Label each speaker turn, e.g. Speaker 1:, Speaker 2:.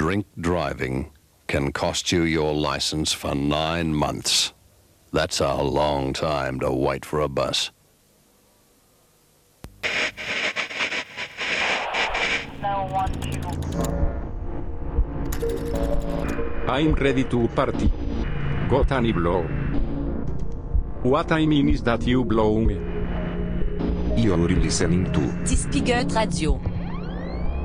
Speaker 1: drink driving can cost you your license for 9 months. That's a long time to wait for a bus.
Speaker 2: I'm ready to party. Got any blow? What I mean is that you blow me.
Speaker 3: You're listening to
Speaker 4: Die Spiegel Radio.